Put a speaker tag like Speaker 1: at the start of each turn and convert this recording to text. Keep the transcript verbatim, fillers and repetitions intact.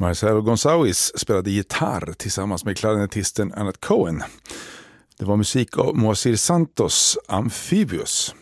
Speaker 1: Marcelo Gonçalves spelade gitarr tillsammans med klarinettisten Annette Cohen. Det var musik av Moacir Santos, Amphibious.